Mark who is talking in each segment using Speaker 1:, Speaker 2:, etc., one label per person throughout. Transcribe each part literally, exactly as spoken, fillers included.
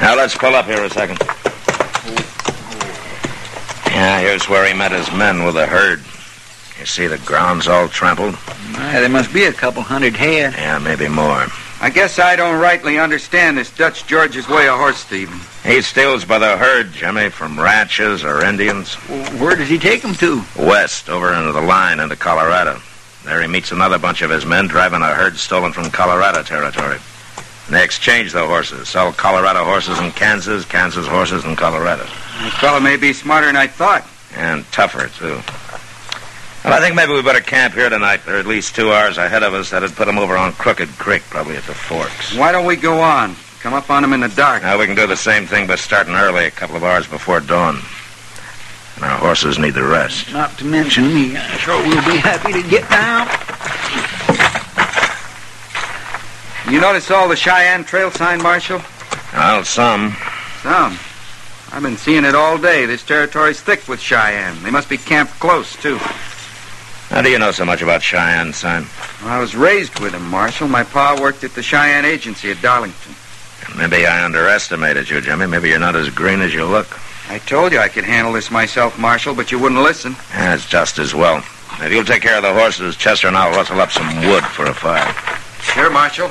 Speaker 1: Now, let's pull up here a second. Yeah, here's where he met his men with the herd. You see the ground's all trampled?
Speaker 2: My, there must be a couple hundred head.
Speaker 1: Yeah, maybe more.
Speaker 3: I guess I don't rightly understand this Dutch George's way of horse thieving.
Speaker 1: He steals by the herd, Jimmy, from ranches or Indians.
Speaker 2: Where does he take them to?
Speaker 1: West, over into the line into Colorado. There he meets another bunch of his men driving a herd stolen from Colorado territory. They exchange the horses, sell Colorado horses in Kansas, Kansas horses in Colorado.
Speaker 3: This fellow may be smarter than I thought.
Speaker 1: And tougher, too. Well, I think maybe we better camp here tonight. They're at least two hours ahead of us. That'd put them over on Crooked Creek, probably at the forks.
Speaker 3: Why don't we go on? Come up on them in the dark.
Speaker 1: Now, we can do the same thing, but starting early, a couple of hours before dawn. And our horses need the rest.
Speaker 2: Not to mention me. I'm sure we'll be happy to get down.
Speaker 3: You notice all the Cheyenne Trail sign, Marshal?
Speaker 1: Well, some.
Speaker 3: Some. I've been seeing it all day. This territory's thick with Cheyenne. They must be camped close, too.
Speaker 1: How do you know so much about Cheyenne, son?
Speaker 3: Well, I was raised with them, Marshal. My pa worked at the Cheyenne Agency at Darlington.
Speaker 1: Maybe I underestimated you, Jimmy. Maybe you're not as green as you look.
Speaker 3: I told you I could handle this myself, Marshal, but you wouldn't listen.
Speaker 1: That's just as well. If you'll take care of the horses, Chester and I'll rustle up some wood for a fire.
Speaker 3: Sure, Marshal.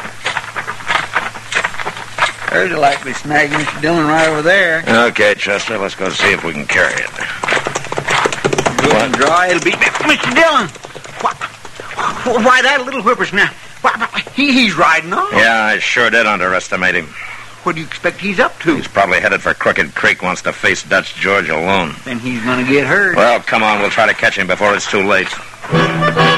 Speaker 2: There's a likely snag, Mister Dillon, right over there.
Speaker 1: Okay, Chester, let's go see if we can carry it.
Speaker 2: Good and dry, it'll be... Mister Dillon! Why, why that little whippersnapper? Why, he, he's riding on.
Speaker 1: Yeah, I sure did underestimate him.
Speaker 2: What do you expect he's up to?
Speaker 1: He's probably headed for Crooked Creek, wants to face Dutch George alone.
Speaker 2: Then he's going to get hurt.
Speaker 1: Well, come on, we'll try to catch him before it's too late.